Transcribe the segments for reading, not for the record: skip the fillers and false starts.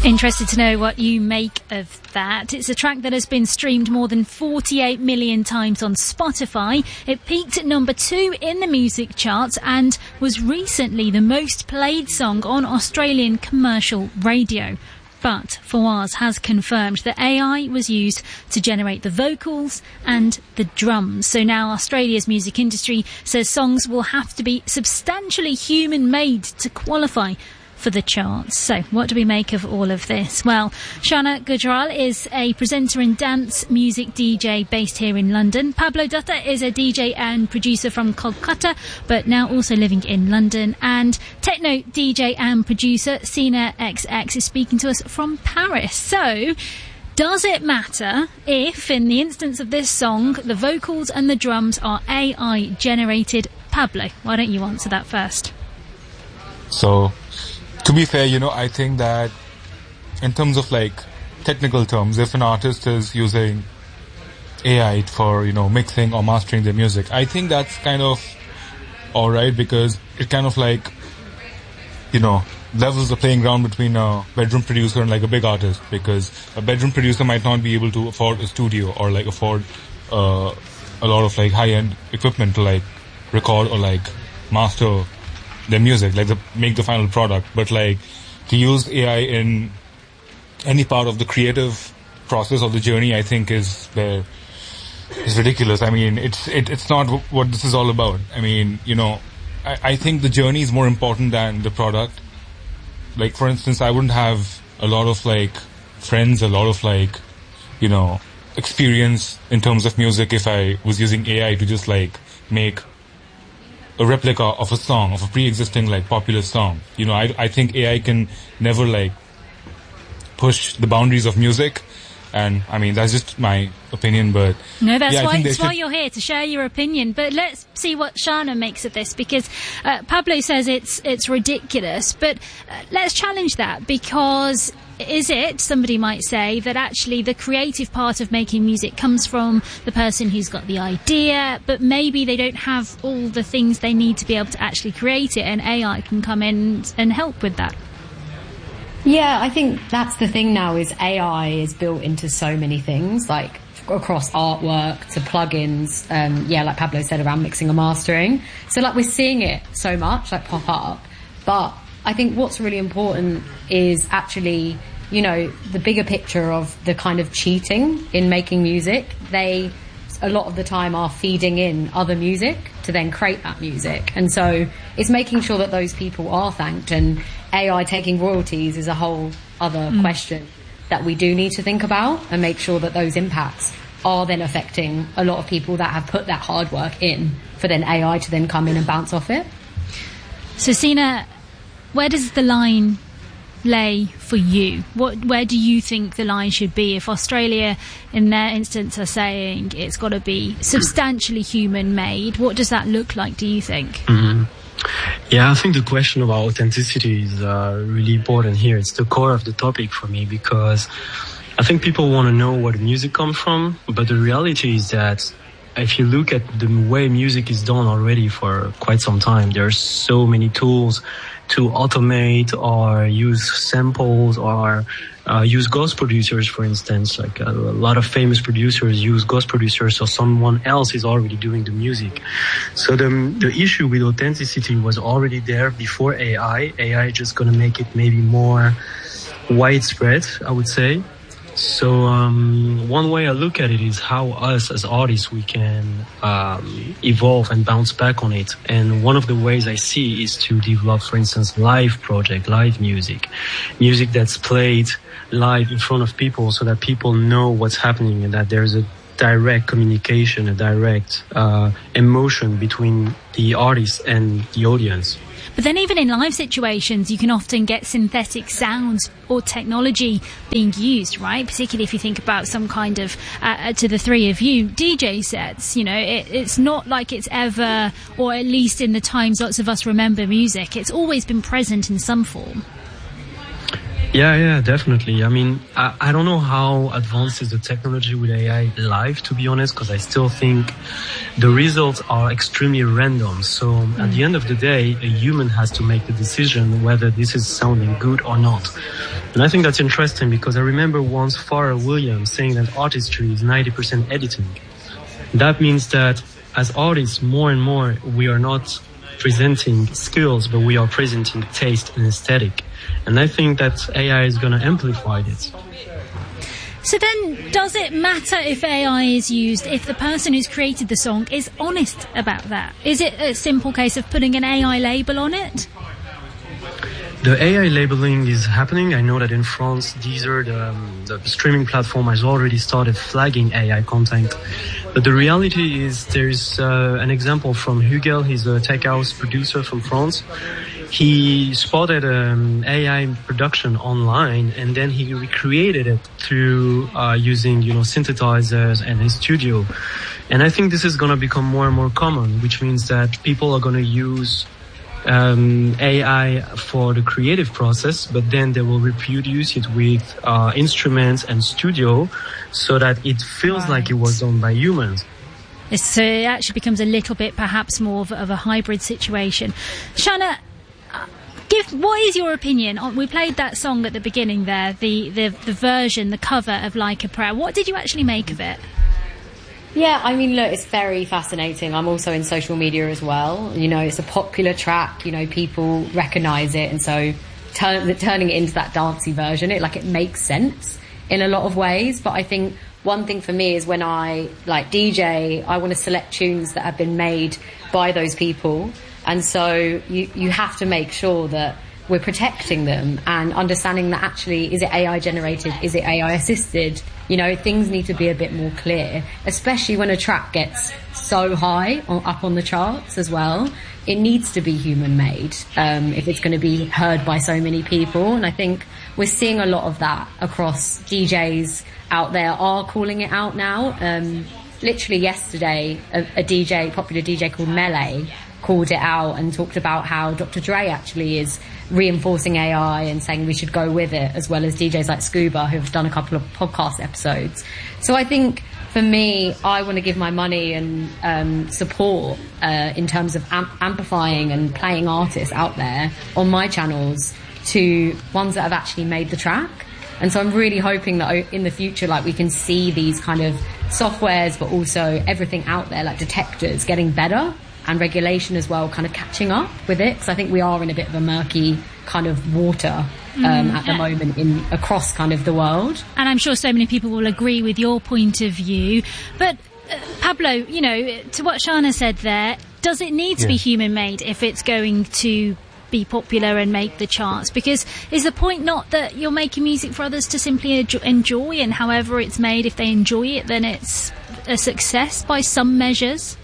Interested to know what you make of that. It's a track that has been streamed more than 48 million times on Spotify. It peaked at number 2 in the music charts and was recently the most played song on Australian commercial radio. But Fawaz has confirmed that AI was used to generate the vocals and the drums. So now Australia's music industry says songs will have to be substantially human-made to qualify for the charts. So what do we make of all of this? Well, Shana Gujral is a presenter and dance music DJ based here in London. Pablo Dutta is a DJ and producer from Kolkata, but now also living in London. And techno DJ and producer Sina XX is speaking to us from Paris. So, does it matter if, in the instance of this song, the vocals and the drums are AI generated? Pablo, why don't you answer that first? So, to be fair, I think that in terms of technical terms, if an artist is using AI for, mixing or mastering their music, I think that's kind of alright because it kind of levels the playing ground between a bedroom producer and a big artist, because a bedroom producer might not be able to afford a studio or afford a lot of high-end equipment to record or master their music, make the final product. But to use AI in any part of the creative process of the journey, I think is ridiculous. I mean, it's not what this is all about. I mean, I think the journey is more important than the product. For instance, I wouldn't have a lot of friends, a lot of experience in terms of music if I was using AI to just make a replica of a song, of a pre-existing popular song. I think AI can never push the boundaries of music, and I mean that's just my opinion. But no, that's why you're here, to share your opinion. But let's see what Shana makes of this, because Pablo says it's ridiculous. But let's challenge that, because is it, somebody might say, that actually the creative part of making music comes from the person who's got the idea, but maybe they don't have all the things they need to be able to actually create it, and AI can come in and help with that? Yeah, I think that's the thing now, is AI is built into so many things, across artwork to plugins, like Pablo said, around mixing and mastering. So we're seeing it so much pop up, but I think what's really important is actually, the bigger picture of the kind of cheating in making music. They, a lot of the time, are feeding in other music to then create that music. And so it's making sure that those people are thanked, and AI taking royalties is a whole other question that we do need to think about, and make sure that those impacts are then affecting a lot of people that have put that hard work in for then AI to then come in and bounce off it. So, Sina, where does the line lay for you? Where do you think the line should be? If Australia, in their instance, are saying it's got to be substantially human-made, what does that look like, do you think? Mm-hmm. Yeah, I think the question about authenticity is really important here. It's the core of the topic for me, because I think people want to know where the music comes from, but the reality is that if you look at the way music is done already for quite some time, there are so many tools to automate or use samples or use ghost producers, for instance. A lot of famous producers use ghost producers, so someone else is already doing the music. So the issue with authenticity was already there before AI. AI is just going to make it maybe more widespread, I would say. So one way I look at it is how us as artists, we can evolve and bounce back on it. And one of the ways I see is to develop, for instance, live music that's played live in front of people, so that people know what's happening and that there's a direct communication, a direct emotion between the artist and the audience. But then even in live situations, you can often get synthetic sounds or technology being used, right? Particularly if you think about some kind of, to the three of you, DJ sets. It's not like it's ever, or at least in the times lots of us remember music, it's always been present in some form. Yeah, definitely. I mean, I don't know how advanced is the technology with AI live, to be honest, because I still think the results are extremely random. So at the end of the day, a human has to make the decision whether this is sounding good or not. And I think that's interesting because I remember once Pharrell Williams saying that artistry is 90% editing. That means that as artists, more and more, we are not presenting skills, but we are presenting taste and aesthetic. And I think that AI is going to amplify this. So then, does it matter if AI is used if the person who's created the song is honest about that? Is it a simple case of putting an AI label on it? The AI labeling is happening. I know that in France, Deezer, the streaming platform, has already started flagging AI content. But the reality is there's an example from Hugel. He's a tech house producer from France. He spotted AI production online, and then he recreated it through using, synthesizers and his studio. And I think this is going to become more and more common, which means that people are going to use AI for the creative process, but then they will reproduce it with instruments and studio so that it feels like it was done by humans. So it actually becomes a little bit perhaps more of a hybrid situation. Shanna, what is your opinion on, we played that song at the beginning there, the version, the cover of Like a Prayer. What did you actually make of it? Yeah, I mean, look, it's very fascinating. I'm also in social media as well. It's a popular track. People recognise it, and so turning it into that dancey version, it makes sense in a lot of ways. But I think one thing for me is when I DJ, I want to select tunes that have been made by those people, and so you have to make sure that we're protecting them and understanding that actually, is it AI generated? Is it AI assisted? Things need to be a bit more clear, especially when a track gets so high up on the charts as well. It needs to be human made if it's going to be heard by so many people. And I think we're seeing a lot of that across DJs out there are calling it out now. Literally yesterday, a popular DJ called Melee, called it out and talked about how Dr. Dre actually is reinforcing AI and saying we should go with it, as well as DJs like Scuba, who have done a couple of podcast episodes. So I think for me, I want to give my money and support in terms of amplifying and playing artists out there on my channels to ones that have actually made the track. And so I'm really hoping that in the future, we can see these kind of softwares, but also everything out there, like detectors, getting better, and regulation as well, kind of catching up with it, because I think we are in a bit of a murky kind of water at the moment across kind of the world. And I'm sure so many people will agree with your point of view. But Pablo, to what Shanna said there, does it need to be human-made if it's going to be popular and make the charts? Because is the point not that you're making music for others to simply enjoy, and however it's made, if they enjoy it, then it's a success by some measures?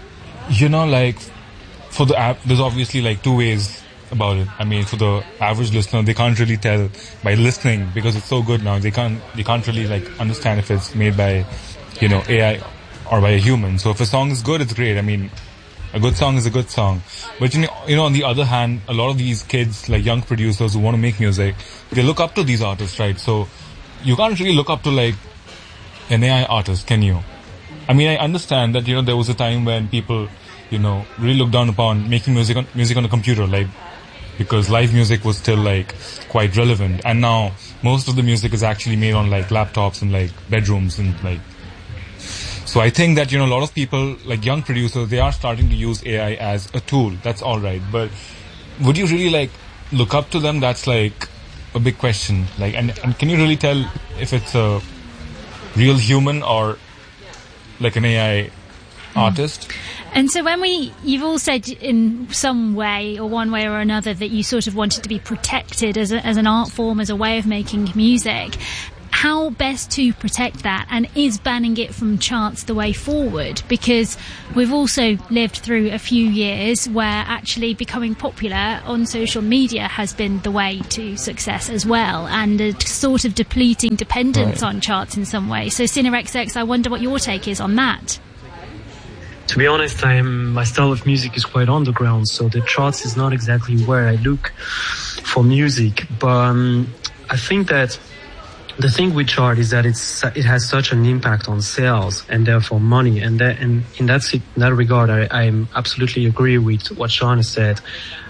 For the app, there's obviously two ways about it. I mean, for the average listener, they can't really tell by listening because it's so good now. They can't really understand if it's made by, AI or by a human. So if a song is good, it's great. I mean, a good song is a good song. But on the other hand, a lot of these kids, young producers who want to make music, they look up to these artists, right? So you can't really look up to an AI artist, can you? I mean, I understand that, there was a time when people, really looked down upon making music on a computer, because live music was still, quite relevant. And now, most of the music is actually made on, laptops and, bedrooms and, So I think that, a lot of people, young producers, they are starting to use AI as a tool. That's all right. But would you really, look up to them? That's, a big question. And can you really tell if it's a real human or an AI artist? And so you've all said in some way or one way or another that you sort of wanted to be protected as an art form, as a way of making music. How best to protect that, and is banning it from charts the way forward? Because we've also lived through a few years where actually becoming popular on social media has been the way to success as well, and a sort of depleting dependence on charts in some way. So SinnerXX, I wonder what your take is on that. To be honest, my style of music is quite underground, so the charts is not exactly where I look for music. But I think that the thing with chart is that it has such an impact on sales and therefore money. And in that regard, I absolutely agree with what Shanna said.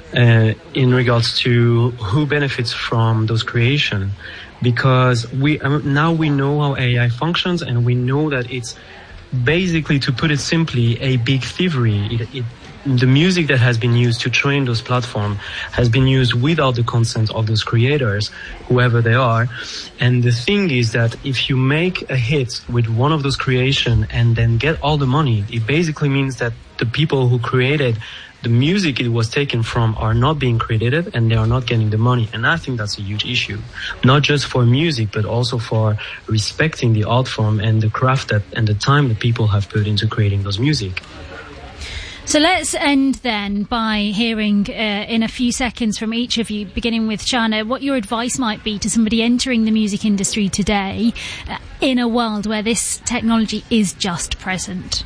in regards to who benefits from those creation, because now we know how AI functions, and we know that it's basically, to put it simply, a big thievery. The music that has been used to train those platforms has been used without the consent of those creators, whoever they are. And the thing is that if you make a hit with one of those creations and then get all the money, it basically means that the people who created the music it was taken from are not being credited, and they are not getting the money. And I think that's a huge issue, not just for music, but also for respecting the art form and the craft and the time that people have put into creating those music. So let's end then by hearing in a few seconds from each of you, beginning with Shana, what your advice might be to somebody entering the music industry today in a world where this technology is just present.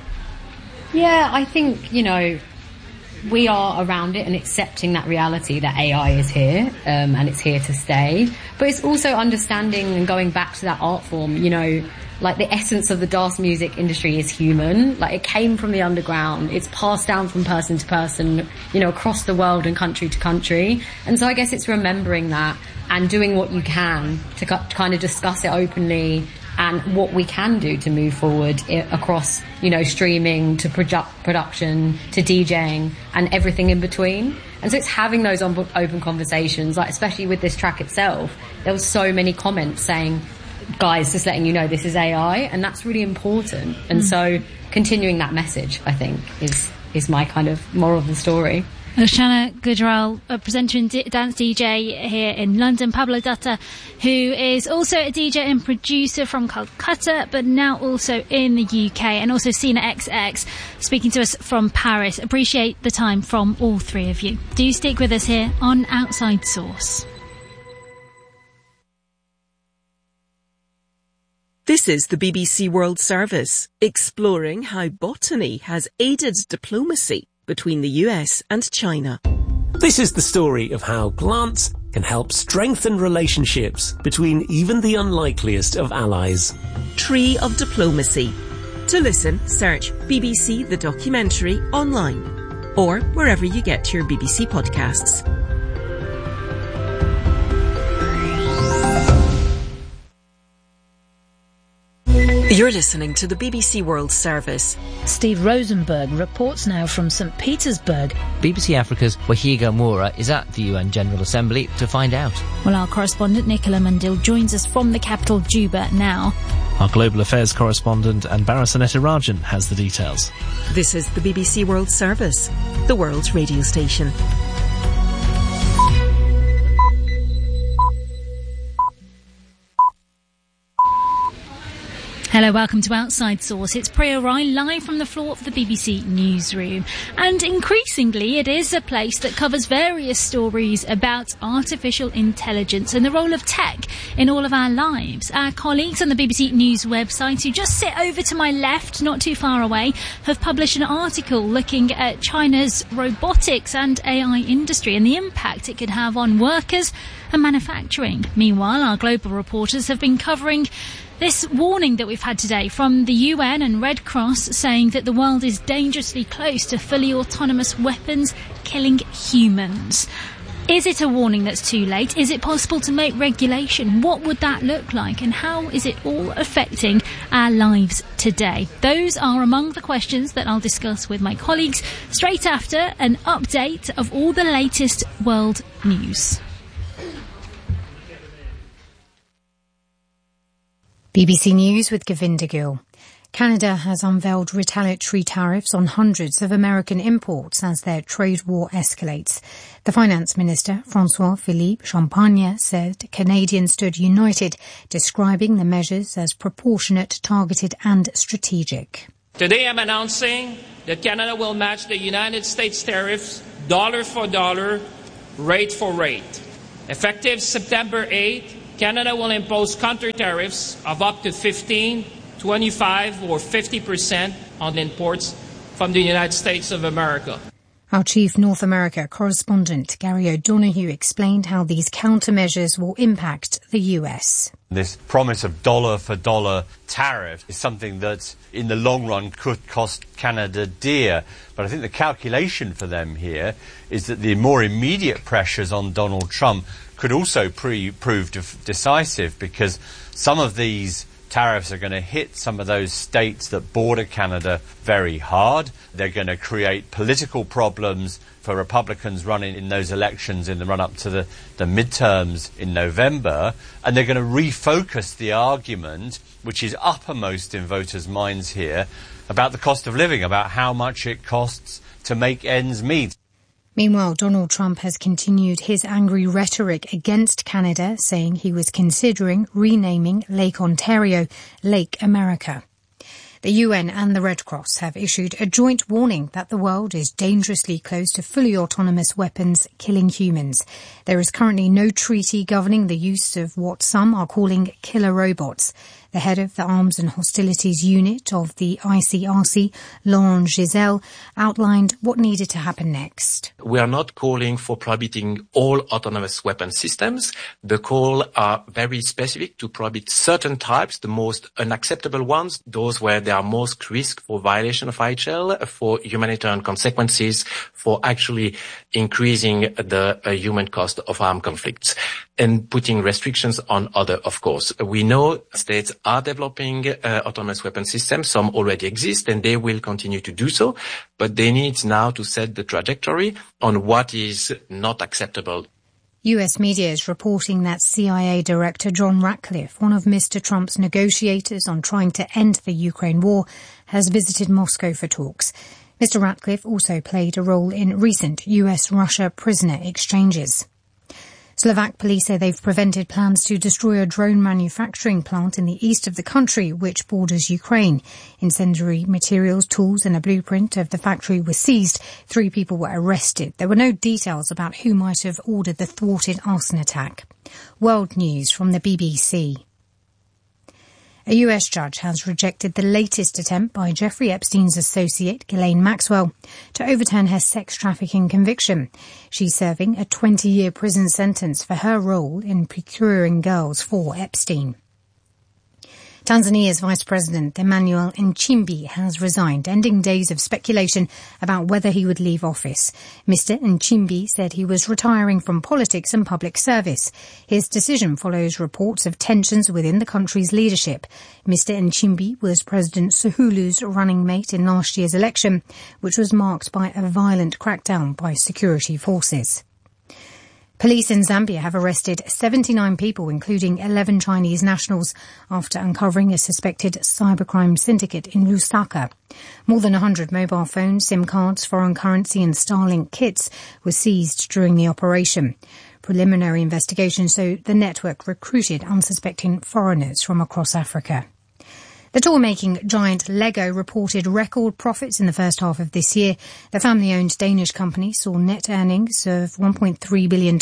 Yeah, I think, we are around it and accepting that reality that AI is here, and it's here to stay. But it's also understanding and going back to that art form, like the essence of the dance music industry is human. Like it came from the underground. It's passed down from person to person, across the world and country to country. And so I guess it's remembering that and doing what you can to kind of discuss it openly, and what we can do to move forward across, streaming to production to DJing and everything in between. And so it's having those open conversations, like especially with this track itself. There was so many comments saying, guys, just letting you know this is AI, and that's really important. And so continuing that message, I think, is my kind of moral of the story. Shana Gujral, a presenter and dance DJ here in London. Pablo Datta, who is also a DJ and producer from Calcutta, but now also in the UK, and also Sina XX, speaking to us from Paris. Appreciate the time from all three of you. Do stick with us here on Outside Source. This is the BBC World Service, exploring how botany has aided diplomacy between the US and China. This is the story of how plants can help strengthen relationships between even the unlikeliest of allies. Tree of Diplomacy. To listen, search BBC The Documentary online or wherever you get your BBC podcasts. You're listening to the BBC World Service. Steve Rosenberg reports now from St. Petersburg. BBC Africa's Wahiga Moura is at the UN General Assembly to find out. Well, our correspondent Nicola Mundil joins us from the capital Juba now. Our global affairs correspondent Anbara Sanetirajan has the details. This is the BBC World Service, the world's radio station. Hello, welcome to Outside Source. It's Priya Rai live from the floor of the BBC newsroom. And increasingly, it is a place that covers various stories about artificial intelligence and the role of tech in all of our lives. Our colleagues on the BBC News website, who just sit over to my left, not too far away, have published an article looking at China's robotics and AI industry and the impact it could have on workers and manufacturing. Meanwhile, our global reporters have been covering this warning that we've had today from the UN and Red Cross, saying that the world is dangerously close to fully autonomous weapons killing humans. Is it a warning that's too late? Is it possible to make regulation? What would that look like? And how is it all affecting our lives today? Those are among the questions that I'll discuss with my colleagues straight after an update of all the latest world news. BBC News with Govinda Gill. Canada has unveiled retaliatory tariffs on hundreds of American imports as their trade war escalates. The Finance Minister, François-Philippe Champagne, said Canadians stood united, describing the measures as proportionate, targeted and strategic. Today I'm announcing that Canada will match the United States tariffs dollar for dollar, rate for rate. Effective September 8th, Canada will impose counter-tariffs of up to 15, 25 or 50% on imports from the United States of America. Our chief North America correspondent, Gary O'Donoghue, explained how these countermeasures will impact the US. This promise of dollar-for-dollar tariff is something that, in the long run, could cost Canada dear. But I think the calculation for them here is that the more immediate pressures on Donald Trump could also prove decisive, because some of these tariffs are going to hit some of those states that border Canada very hard. They're going to create political problems for Republicans running in those elections in the run-up to the midterms in November. And they're going to refocus the argument, which is uppermost in voters' minds here, about the cost of living, about how much it costs to make ends meet. Meanwhile, Donald Trump has continued his angry rhetoric against Canada, saying he was considering renaming Lake Ontario Lake America. The UN and the Red Cross have issued a joint warning that the world is dangerously close to fully autonomous weapons killing humans. There is currently no treaty governing the use of what some are calling killer robots. The head of the Arms and Hostilities Unit of the ICRC, Laurent Giselle, outlined what needed to happen next. We are not calling for prohibiting all autonomous weapon systems. The call are very specific to prohibit certain types, the most unacceptable ones, those where there are most risk for violation of IHL, for humanitarian consequences, for actually increasing the human cost of armed conflicts, and putting restrictions on other, of course. We know states are developing autonomous weapon systems. Some already exist, and they will continue to do so. But they need now to set the trajectory on what is not acceptable. US media is reporting that CIA Director John Ratcliffe, one of Mr. Trump's negotiators on trying to end the Ukraine war, has visited Moscow for talks. Mr. Ratcliffe also played a role in recent US-Russia prisoner exchanges. Slovak police say they've prevented plans to destroy a drone manufacturing plant in the east of the country, which borders Ukraine. Incendiary materials, tools and a blueprint of the factory were seized. 3 people were arrested. There were no details about who might have ordered the thwarted arson attack. World news from the BBC. A US judge has rejected the latest attempt by Jeffrey Epstein's associate, Ghislaine Maxwell, to overturn her sex trafficking conviction. She's serving a 20-year prison sentence for her role in procuring girls for Epstein. Tanzania's Vice President Emmanuel Nchimbi has resigned, ending days of speculation about whether he would leave office. Mr. Nchimbi said he was retiring from politics and public service. His decision follows reports of tensions within the country's leadership. Mr. Nchimbi was President Suluhu's running mate in last year's election, which was marked by a violent crackdown by security forces. Police in Zambia have arrested 79 people, including 11 Chinese nationals, after uncovering a suspected cybercrime syndicate in Lusaka. More than 100 mobile phones, SIM cards, foreign currency and Starlink kits were seized during the operation. Preliminary investigations show the network recruited unsuspecting foreigners from across Africa. The toy-making giant Lego reported record profits in the first half of this year. The family-owned Danish company saw net earnings of $1.3 billion, a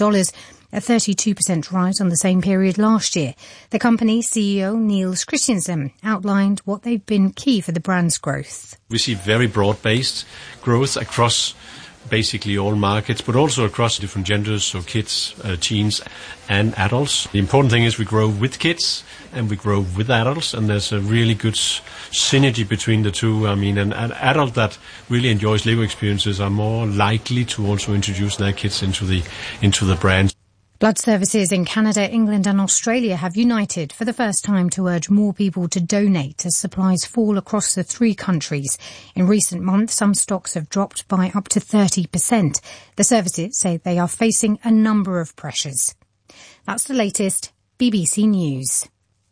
32% rise on the same period last year. The company's CEO, Niels Christiansen, outlined what they've been key for the brand's growth. We see very broad-based growth across basically all markets, but also across different genders, so kids, teens and adults. The important thing is we grow with kids and we grow with adults, and there's a really good synergy between the two. I mean, an adult that really enjoys Lego experiences are more likely to also introduce their kids into the brand. Blood services in Canada, England and Australia have united for the first time to urge more people to donate as supplies fall across the 3 countries. In recent months, some stocks have dropped by up to 30%. The services say they are facing a number of pressures. That's the latest BBC News.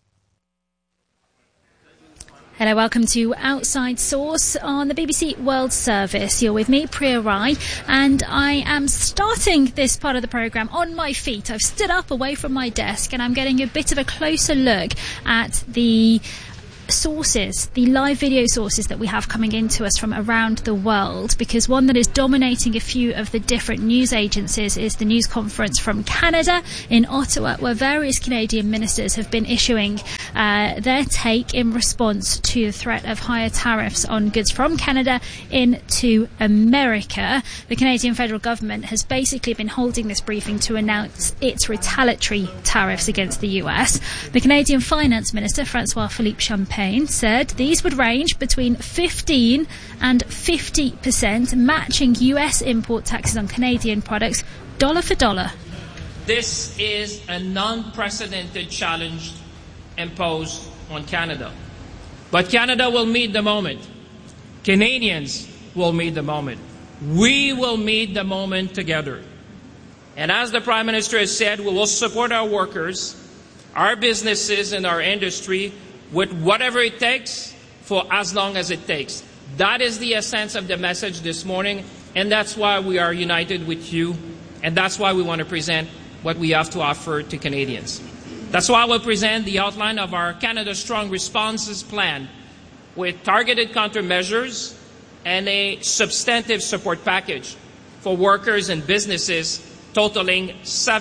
Hello, welcome to Outside Source on the BBC World Service. You're with me, Priya Rai, and I am starting this part of the programme on my feet. I've stood up away from my desk and I'm getting a bit of a closer look at the sources, the live video sources that we have coming into us from around the world, because one that is dominating a few of the different news agencies is the news conference from Canada in Ottawa, where various Canadian ministers have been issuing their take in response to the threat of higher tariffs on goods from Canada into America. The Canadian federal government has basically been holding this briefing to announce its retaliatory tariffs against the US. The Canadian Finance Minister, François-Philippe Champagne, said these would range between 15 and 50%, matching US import taxes on Canadian products dollar for dollar. This is an unprecedented challenge imposed on Canada. But Canada will meet the moment. Canadians will meet the moment. We will meet the moment together. And as the Prime Minister has said, we will support our workers, our businesses and our industry with whatever it takes for as long as it takes. That is the essence of the message this morning, and that's why we are united with you, and that's why we want to present what we have to offer to Canadians. That's why we'll present the outline of our Canada Strong Responses Plan with targeted countermeasures and a substantive support package for workers and businesses totaling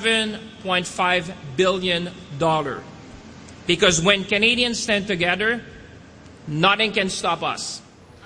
$7.5 billion. Because when Canadians stand together, nothing can stop us.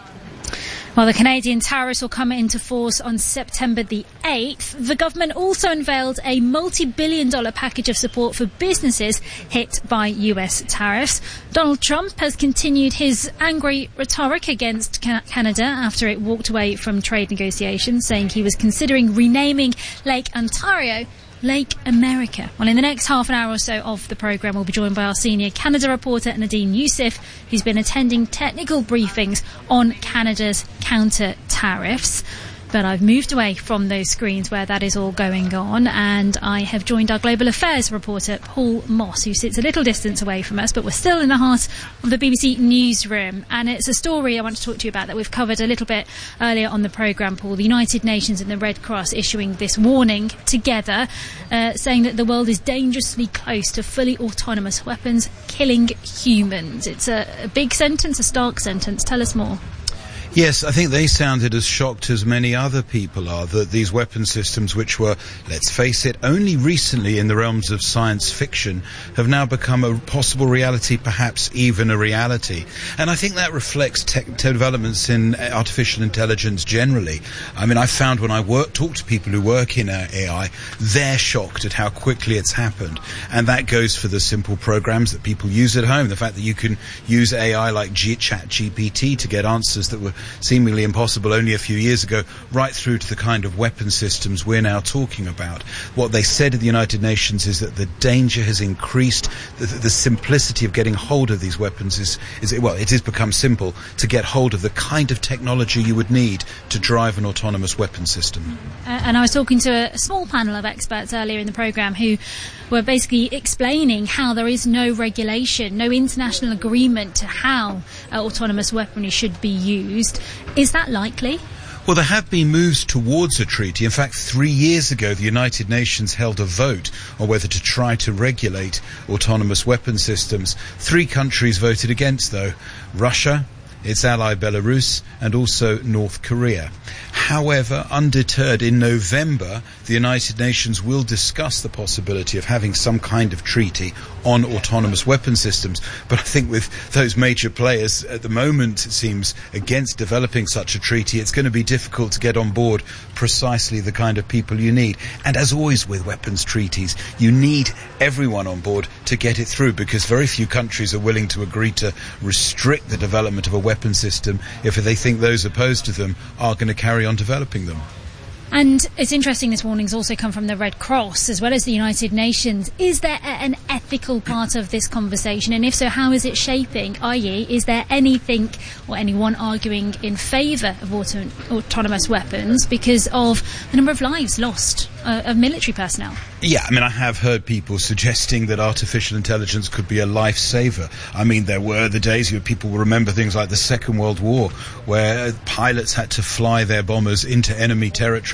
Well, the Canadian tariffs will come into force on September the 8th. The government also unveiled a multi-billion-dollar package of support for businesses hit by US tariffs. Donald Trump has continued his angry rhetoric against Canada after it walked away from trade negotiations, saying he was considering renaming Lake Ontario Lake America. Well, in the next half an hour or so of the programme, we'll be joined by our senior Canada reporter Nadine Youssef, who's been attending technical briefings on Canada's counter-tariffs. But I've moved away from those screens where that is all going on, and I have joined our global affairs reporter Paul Moss, who sits a little distance away from us, but we're still in the heart of the BBC newsroom. And it's a story I want to talk to you about that we've covered a little bit earlier on the programme, Paul. The United Nations and the Red Cross issuing this warning together, saying that the world is dangerously close to fully autonomous weapons killing humans. It's a big sentence, a stark sentence. Tell us more. Yes, I think they sounded as shocked as many other people are that these weapon systems, which were, let's face it, only recently in the realms of science fiction, have now become a possible reality, perhaps even a reality. And I think that reflects developments in artificial intelligence generally. I mean, I found when I talk to people who work in AI, they're shocked at how quickly it's happened. And that goes for the simple programs that people use at home. The fact that you can use AI like ChatGPT to get answers that were seemingly impossible only a few years ago, right through to the kind of weapon systems we're now talking about. What they said at the United Nations is that the danger has increased. The simplicity of getting hold of these weapons it has become simple to get hold of the kind of technology you would need to drive an autonomous weapon system. And I was talking to a small panel of experts earlier in the programme who were basically explaining how there is no regulation, no international agreement to how autonomous weaponry should be used. Is that likely? Well, there have been moves towards a treaty. In fact, 3 years ago, the United Nations held a vote on whether to try to regulate autonomous weapon systems. 3 countries voted against, though: Russia, its ally Belarus, and also North Korea. However, undeterred, in November, the United Nations will discuss the possibility of having some kind of treaty on autonomous weapon systems. But I think with those major players at the moment, it seems, against developing such a treaty, it's going to be difficult to get on board precisely the kind of people you need. And as always with weapons treaties, you need everyone on board to get it through, because very few countries are willing to agree to restrict the development of a weapon system if they think those opposed to them are going to carry on developing them. And it's interesting this warning's also come from the Red Cross as well as the United Nations. Is there an ethical part of this conversation? And if so, how is it shaping? I.e., is there anything or anyone arguing in favour of autonomous weapons because of the number of lives lost of military personnel? Yeah, I mean, I have heard people suggesting that artificial intelligence could be a lifesaver. I mean, there were the days where people will remember things like the Second World War, where pilots had to fly their bombers into enemy territory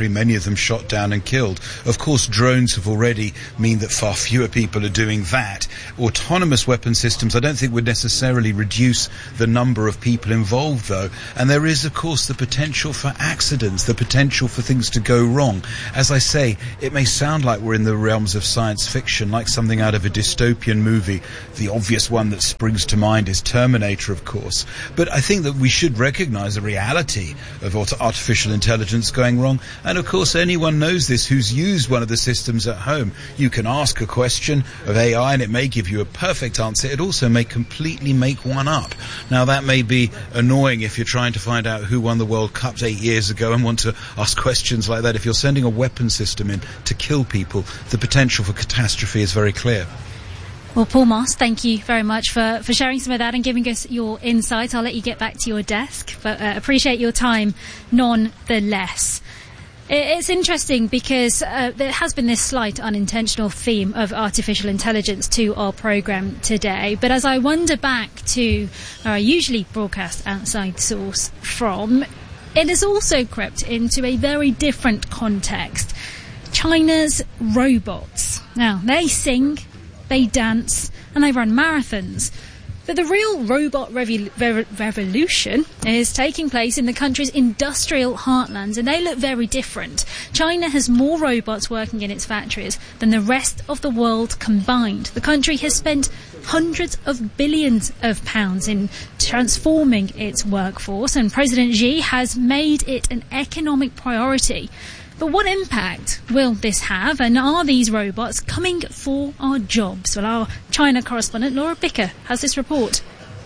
tragically many of them shot down and killed. Of course, drones have already mean that far fewer people are doing that. Autonomous weapon systems I don't think would necessarily reduce the number of people involved, though. And there is, of course, the potential for accidents, the potential for things to go wrong. As I say, it may sound like we're in the realms of science fiction, like something out of a dystopian movie. The obvious one that springs to mind is Terminator, of course. But I think that we should recognise the reality of artificial intelligence going wrong. And of course, anyone knows this who's used one of the systems at home. You can ask a question of AI and it may give you a perfect answer. It also may completely make one up. Now, that may be annoying if you're trying to find out who won the World Cup 8 years ago and want to ask questions like that. If you're sending a weapon system in to kill people, the potential for catastrophe is very clear. Well, Paul Moss, thank you very much for sharing some of that and giving us your insight. I'll let you get back to your desk, but appreciate your time nonetheless. It's interesting because there has been this slight unintentional theme of artificial intelligence to our programme today. But as I wander back to where I usually broadcast Outside Source from, it has also crept into a very different context. China's robots. Now, they sing, they dance, and they run marathons. But the real robot revolution is taking place in the country's industrial heartlands, and they look very different. China has more robots working in its factories than the rest of the world combined. The country has spent hundreds of billions of pounds in transforming its workforce, and President Xi has made it an economic priority. But what impact will this have, and are these robots coming for our jobs? Well, our China correspondent Laura Bicker has this report.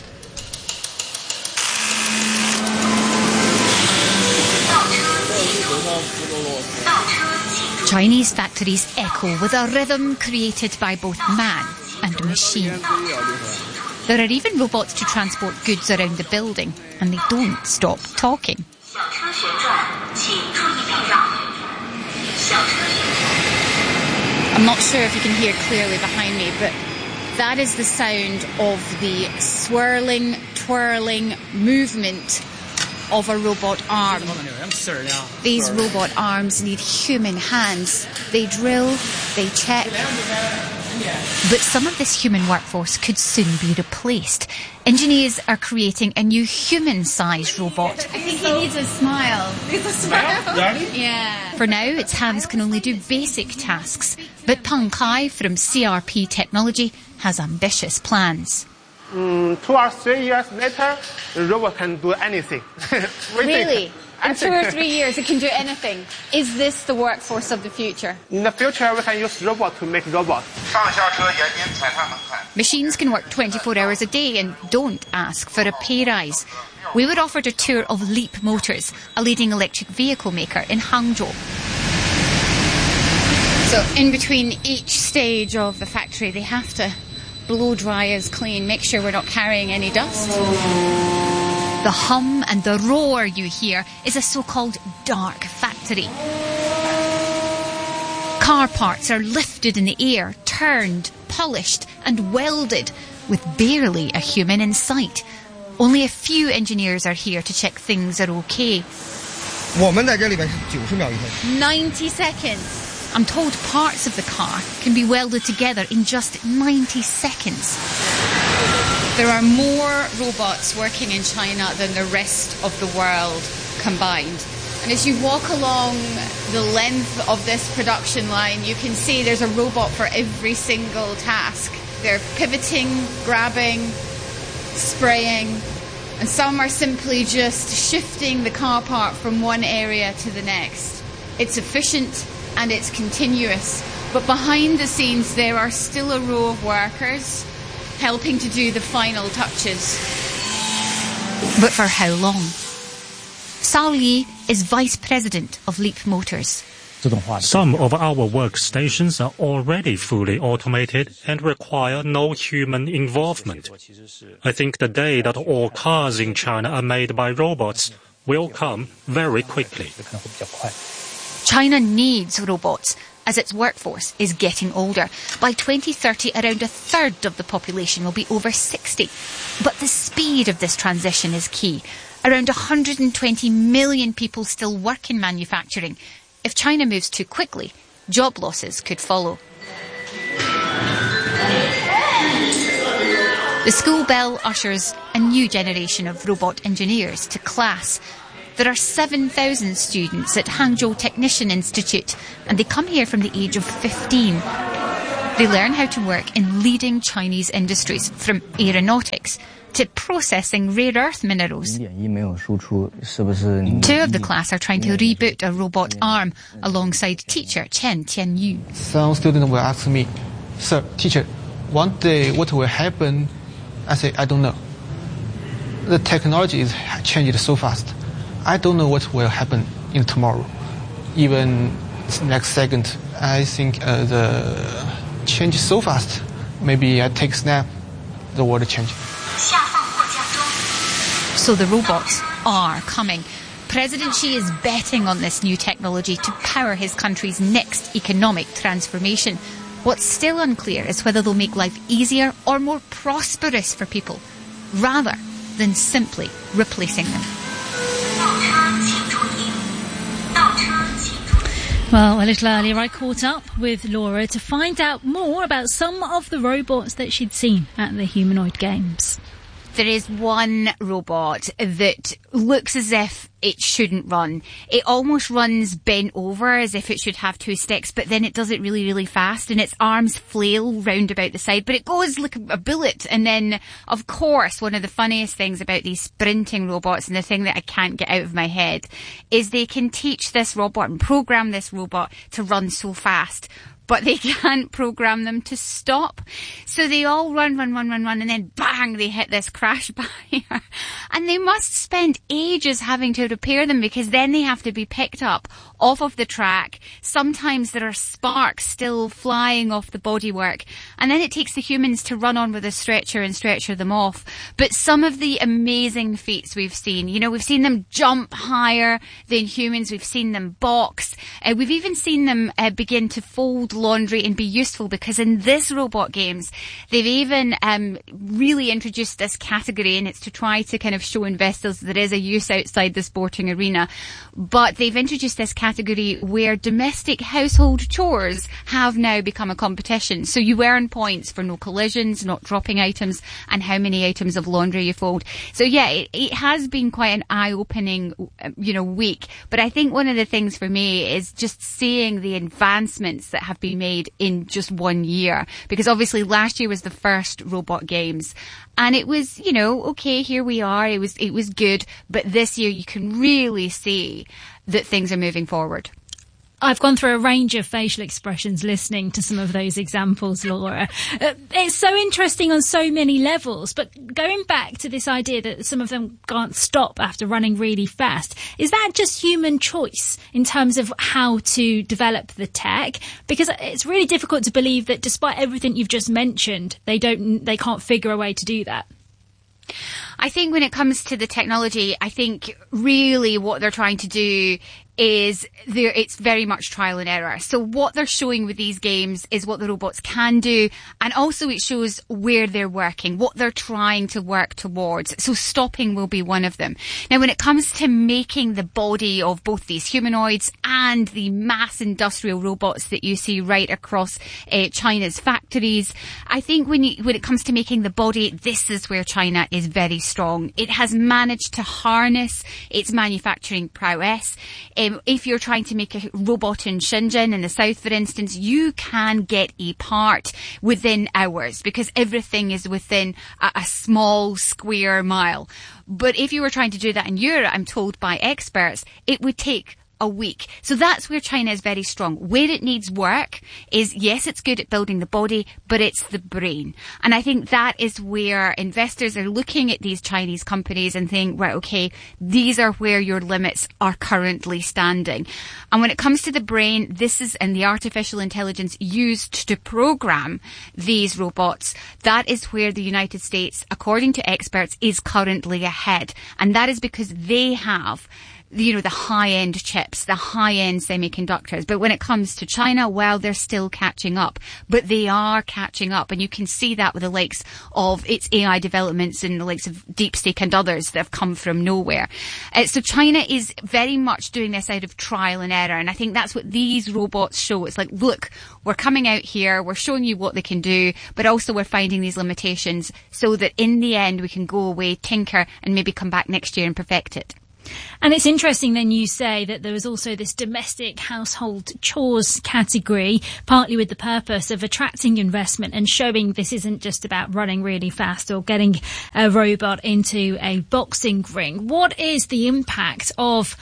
Chinese factories echo with a rhythm created by both man and machine. There are even robots to transport goods around the building, and they don't stop talking. I'm not sure if you can hear clearly behind me, but that is the sound of the swirling, twirling movement of a robot arm. These robot arms need human hands. They drill, they check. But some of this human workforce could soon be replaced. Engineers are creating a new human-sized robot. I think he needs a smile. Needs a smile? Yeah. For now, its hands can only do basic tasks. But Peng Kai from CRP Technology has ambitious plans. 2 or 3 years later, the robot can do anything. Really? In 2 or 3 years, it can do anything. Is this the workforce of the future? In the future, we can use robots to make robots. Machines can work 24 hours a day and don't ask for a pay rise. We were offered a tour of Leap Motors, a leading electric vehicle maker in Hangzhou. So in between each stage of the factory, they have to blow dry us clean, make sure we're not carrying any dust. The hum and the roar you hear is a so-called dark factory. Car parts are lifted in the air, turned, polished and welded with barely a human in sight. Only a few engineers are here to check things are okay. 90 seconds. I'm told parts of the car can be welded together in just 90 seconds. There are more robots working in China than the rest of the world combined. And as you walk along the length of this production line, you can see there's a robot for every single task. They're pivoting, grabbing, spraying, and some are simply just shifting the car part from one area to the next. It's efficient and it's continuous, but behind the scenes there are still a row of workers helping to do the final touches. But for how long? Cao Li is vice president of Leap Motors. Some of our workstations are already fully automated and require no human involvement. I think the day that all cars in China are made by robots will come very quickly. China needs robots as its workforce is getting older. By 2030, around a third of the population will be over 60. But the speed of this transition is key. Around 120 million people still work in manufacturing. If China moves too quickly, job losses could follow. The school bell ushers a new generation of robot engineers to class. There are 7,000 students at Hangzhou Technician Institute, and they come here from the age of 15. They learn how to work in leading Chinese industries, from aeronautics to processing rare earth minerals. Two of the class are trying to reboot a robot arm alongside teacher Chen Tianyu. Some students will ask me, "Sir, teacher, one day what will happen?" I say, "I don't know. The technology is changing so fast. I don't know what will happen in tomorrow. Even next second, I think the change is so fast. Maybe I take a snap, the world changes." So the robots are coming. President Xi is betting on this new technology to power his country's next economic transformation. What's still unclear is whether they'll make life easier or more prosperous for people, rather than simply replacing them. Well, a little earlier I caught up with Laura to find out more about some of the robots that she'd seen at the Humanoid Games. There is one robot that looks as if it shouldn't run. It almost runs bent over as if it should have two sticks, but then it does it really, really fast, and its arms flail round about the side, but it goes like a bullet. And then, of course, one of the funniest things about these sprinting robots, and the thing that I can't get out of my head, is they can teach this robot and program this robot to run so fast, but they can't program them to stop. So they all run, and then bang, they hit this crash barrier. And they must spend ages having to repair them, because then they have to be picked up off of the track. Sometimes there are sparks still flying off the bodywork. And then it takes the humans to run on with a stretcher and stretcher them off. But some of the amazing feats we've seen, we've seen them jump higher than humans. We've seen them box. We've even seen them begin to fold laundry and be useful, because in this robot games they've even really introduced this category, and it's to try to kind of show investors there is a use outside the sporting arena. But they've introduced this category where domestic household chores have now become a competition. So you earn points for no collisions, not dropping items, and how many items of laundry you fold. So yeah, it has been quite an eye-opening week. But I think one of the things for me is just seeing the advancements that have been made in just 1 year, because obviously last year was the first robot games, and it was okay, here we are, it was good, but this year you can really see that things are moving forward. I've gone through a range of facial expressions listening to some of those examples, Laura. It's so interesting on so many levels, but going back to this idea that some of them can't stop after running really fast, is that just human choice in terms of how to develop the tech? Because it's really difficult to believe that despite everything you've just mentioned, they can't figure a way to do that. I think when it comes to the technology, I think really what they're trying to do is it's very much trial and error. So what they're showing with these games is what the robots can do, and also it shows where they're working, what they're trying to work towards. So stopping will be one of them. Now, when it comes to making the body of both these humanoids and the mass industrial robots that you see right across China's factories, I think when it comes to making the body, this is where China is very strong. It has managed to harness its manufacturing prowess. If you're trying to make a robot in Shenzhen in the south, for instance, you can get a part within hours, because everything is within a small square mile. But if you were trying to do that in Europe, I'm told by experts, it would take a week. So that's where China is very strong. Where it needs work is, yes, it's good at building the body, but it's the brain. And I think that is where investors are looking at these Chinese companies and think, right, okay, these are where your limits are currently standing. And when it comes to the brain, and the artificial intelligence used to program these robots, that is where the United States, according to experts, is currently ahead. And that is because they have the high-end chips, the high-end semiconductors. But when it comes to China, well, they're still catching up. But they are catching up, and you can see that with the likes of its AI developments and the likes of DeepSeek and others that have come from nowhere. So China is very much doing this out of trial and error, and I think that's what these robots show. It's like, look, we're coming out here, we're showing you what they can do, but also we're finding these limitations so that in the end we can go away, tinker, and maybe come back next year and perfect it. And it's interesting then you say that there is also this domestic household chores category, partly with the purpose of attracting investment and showing this isn't just about running really fast or getting a robot into a boxing ring. What is the impact of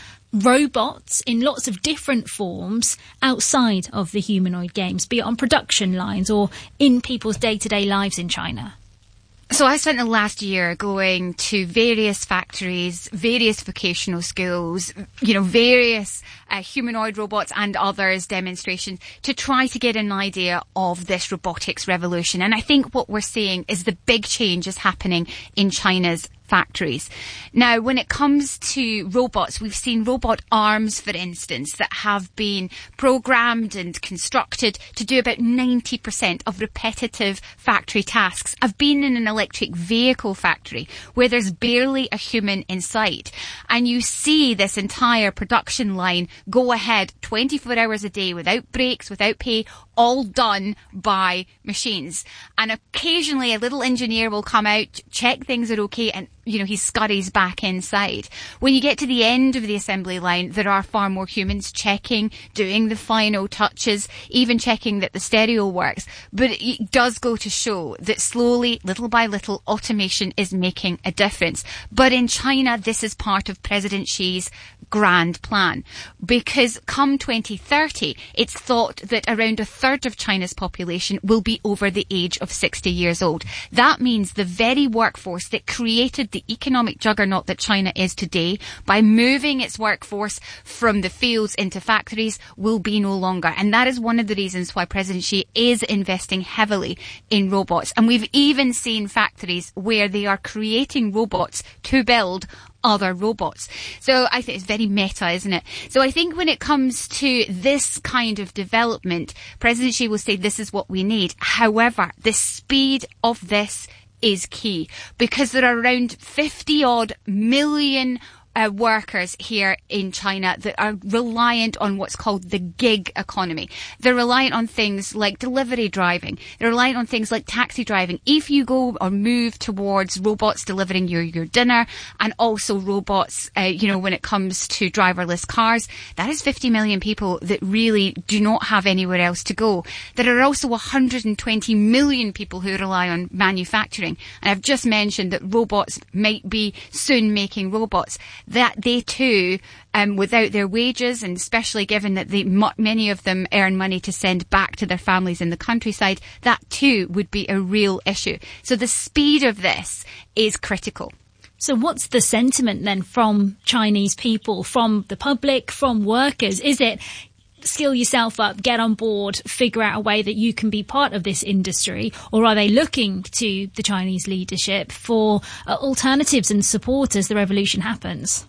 robots in lots of different forms outside of the humanoid games, be it on production lines or in people's day-to-day lives in China? So I spent the last year going to various factories, various vocational schools, various humanoid robots and others demonstrations to try to get an idea of this robotics revolution. And I think what we're seeing is the big change is happening in China's factories. Now, when it comes to robots, we've seen robot arms, for instance, that have been programmed and constructed to do about 90% of repetitive factory tasks. I've been in an electric vehicle factory where there's barely a human in sight, and you see this entire production line go ahead 24 hours a day without breaks, without pay, all done by machines. And occasionally a little engineer will come out, check things are okay, and he scurries back inside. When you get to the end of the assembly line, there are far more humans checking, doing the final touches, even checking that the stereo works. But it does go to show that slowly, little by little, automation is making a difference. But in China, this is part of President Xi's grand plan. Because come 2030, it's thought that around a third of China's population will be over the age of 60 years old. That means the very workforce that created the economic juggernaut that China is today, by moving its workforce from the fields into factories, will be no longer. And that is one of the reasons why President Xi is investing heavily in robots. And we've even seen factories where they are creating robots to build other robots. So I think it's very meta, isn't it? So I think when it comes to this kind of development, President Xi will say this is what we need. However, the speed of this is key, because there are around 50-odd million workers here in China that are reliant on what's called the gig economy. They're reliant on things like delivery driving. They're reliant on things like taxi driving. If you go or move towards robots delivering your dinner, and also robots, when it comes to driverless cars, that is 50 million people that really do not have anywhere else to go. There are also 120 million people who rely on manufacturing. And I've just mentioned that robots might be soon making robots. That they too, without their wages, and especially given that many of them earn money to send back to their families in the countryside, that too would be a real issue. So the speed of this is critical. So what's the sentiment then from Chinese people, from the public, from workers? Is it skill yourself up, get on board, figure out a way that you can be part of this industry? Or are they looking to the Chinese leadership for alternatives and support as the revolution happens?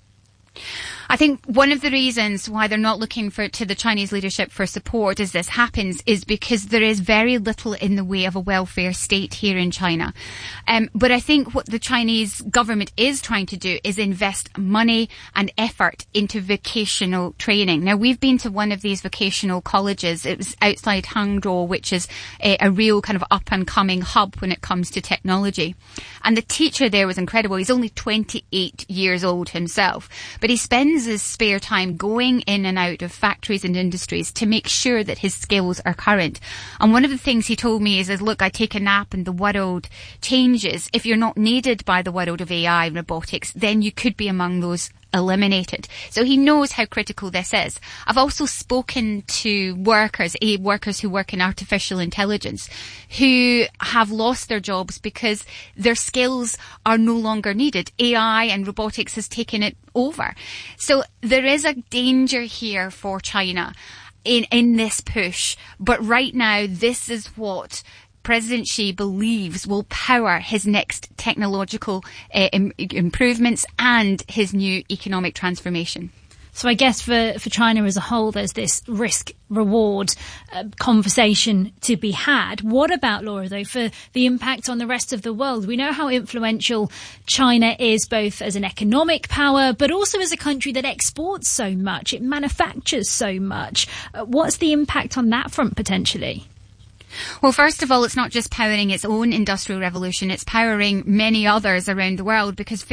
I think one of the reasons why they're not looking to the Chinese leadership for support as this happens is because there is very little in the way of a welfare state here in China. But I think what the Chinese government is trying to do is invest money and effort into vocational training. Now, we've been to one of these vocational colleges. It was outside Hangzhou, which is a real kind of up-and-coming hub when it comes to technology. And the teacher there was incredible. He's only 28 years old himself, but he spends his spare time going in and out of factories and industries to make sure that his skills are current. And one of the things he told me is look, I take a nap and the world changes. If you're not needed by the world of AI and robotics, then you could be among those eliminated. So he knows how critical this is. I've also spoken to workers who work in artificial intelligence, who have lost their jobs because their skills are no longer needed. AI and robotics has taken it over. So there is a danger here for China in this push. But right now, this is what President Xi believes will power his next technological improvements and his new economic transformation. So I guess for China as a whole, there's this risk-reward conversation to be had. What about, Laura, though, for the impact on the rest of the world? We know how influential China is, both as an economic power, but also as a country that exports so much. It manufactures so much. What's the impact on that front, potentially? Well, first of all, it's not just powering its own industrial revolution, it's powering many others around the world, because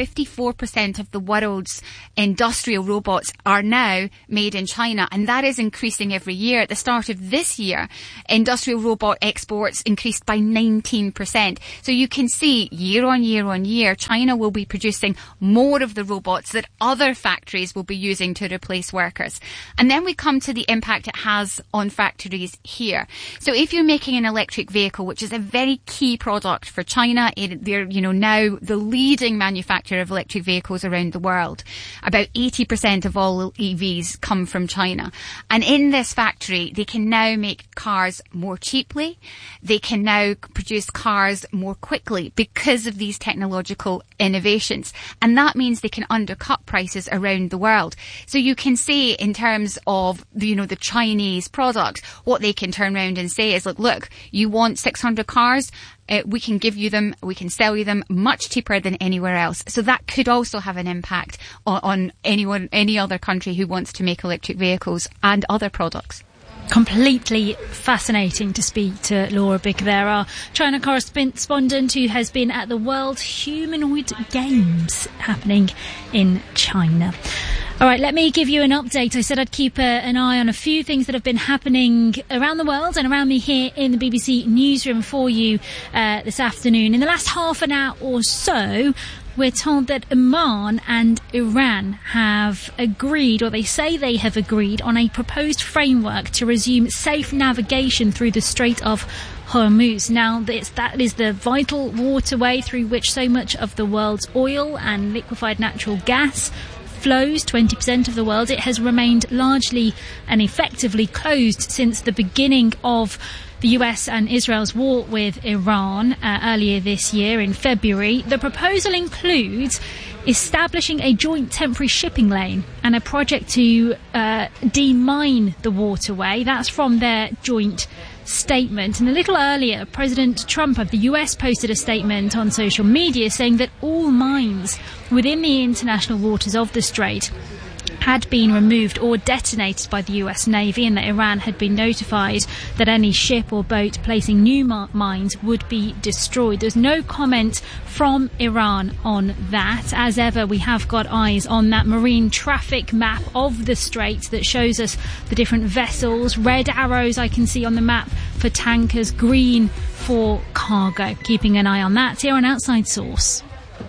54% of the world's industrial robots are now made in China, and that is increasing every year. At the start of this year, industrial robot exports increased by 19%. So you can see year on year on year, China will be producing more of the robots that other factories will be using to replace workers. And then we come to the impact it has on factories here. So if you're making an electric vehicle, which is a very key product for China, they're now the leading manufacturer of electric vehicles around the world. About 80% of all EVs come from China. And in this factory, they can now make cars more cheaply. They can now produce cars more quickly because of these technological innovations. And that means they can undercut prices around the world. So you can see in terms of, the Chinese product, what they can turn around and say is, look, you want 600 cars? We can give you them, we can sell you them much cheaper than anywhere else. So that could also have an impact on any other country who wants to make electric vehicles and other products. Completely fascinating to speak to Laura Bicker there, our China correspondent who has been at the World Humanoid Games happening in China. All right, let me give you an update. I said I'd keep an eye on a few things that have been happening around the world and around me here in the BBC newsroom for you this afternoon. In the last half an hour or so, we're told that Oman and Iran have agreed, or they say they have agreed, on a proposed framework to resume safe navigation through the Strait of Hormuz. Now, that is the vital waterway through which so much of the world's oil and liquefied natural gas flows, 20% of the world. It has remained largely and effectively closed since the beginning of the US and Israel's war with Iran earlier this year in February. The proposal includes establishing a joint temporary shipping lane and a project to demine the waterway. That's from their joint statement. And a little earlier, President Trump of the US posted a statement on social media saying that all mines within the international waters of the Strait had been removed or detonated by the US Navy, and that Iran had been notified that any ship or boat placing new mines would be destroyed. There's no comment from Iran on that. As ever, we have got eyes on that marine traffic map of the Strait that shows us the different vessels. Red arrows I can see on the map for tankers, green for cargo. Keeping an eye on that here on Outside Source.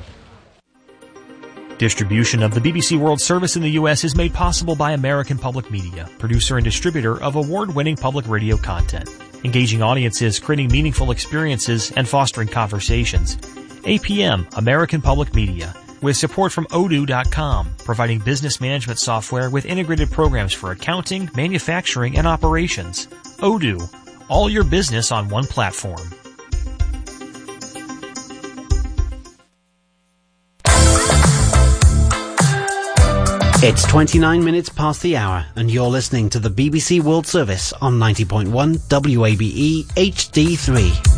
Distribution of the BBC World Service in the U.S. is made possible by American Public Media, producer and distributor of award-winning public radio content, engaging audiences, creating meaningful experiences, and fostering conversations. APM, American Public Media, with support from Odoo.com, providing business management software with integrated programs for accounting, manufacturing, and operations. Odoo, all your business on one platform. It's 29 minutes past the hour, and you're listening to the BBC World Service on 90.1 WABE HD3.